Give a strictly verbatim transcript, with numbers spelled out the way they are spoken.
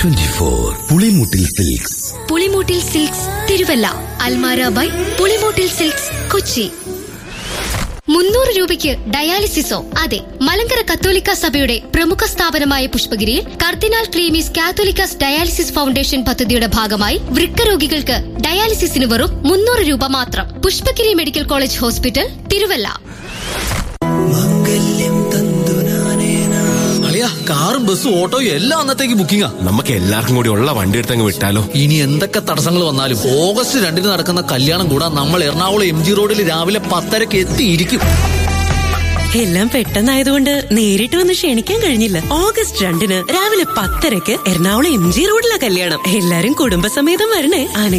Twenty four Pulimoottil silks. Pulimoottil silks Thiruvalla. Almara by Pulimoottil silks Kochi. മുന്നൂറ് രൂപയ്ക്ക് ഡയാലിസിസോ? അതെ, മലങ്കര കത്തോലിക്ക സഭയുടെ പ്രമുഖ സ്ഥാപനമായ പുഷ്പഗിരിയിൽ കർദിനാൾ ക്ലീമീസ് കാത്തോലിക്കാസ് ഡയാലിസിസ് ഫൗണ്ടേഷൻ പദ്ധതിയുടെ ഭാഗമായി വൃക്ക രോഗികൾക്ക് ഡയാലിസിസിന് വെറും മുന്നൂറ് രൂപ മാത്രം. Pushpagiri medical college hospital, Thiruvalla. കാറും ബസ്സും ഓട്ടോയും എല്ലാം അന്നത്തേക്ക് ബുക്കിംഗാ. നമുക്ക് എല്ലാവർക്കും കൂടി ഉള്ള വണ്ടി എടുത്തങ്ങ് വിട്ടാലോ? ഇനി എന്തൊക്കെ തടസ്സങ്ങൾ വന്നാലും ഓഗസ്റ്റ് രണ്ടിന് നടക്കുന്ന കല്യാണം കൂടാൻ നമ്മൾ എറണാകുളം എം ജി റോഡിൽ രാവിലെ പത്തരക്ക് എത്തിയിരിക്കും. എല്ലാം പെട്ടെന്നായതുകൊണ്ട് നേരിട്ട് വന്ന് ക്ഷണിക്കാൻ കഴിഞ്ഞില്ല. ഓഗസ്റ്റ് രണ്ടിന് രാവിലെ പത്തരക്ക് എറണാകുളം എം ജി റോഡിലെ കല്യാണം. എല്ലാരും കുടുംബസമേതം വരണേ.